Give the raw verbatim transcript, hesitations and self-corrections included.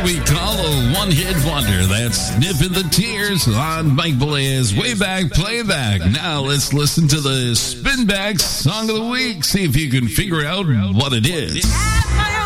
what we call a one-hit wonder. That's Sniffing the Tears on Mike Bolea's Way Back Playback. Now let's listen to the Spinback Song of the Week. See if you can figure out what it is.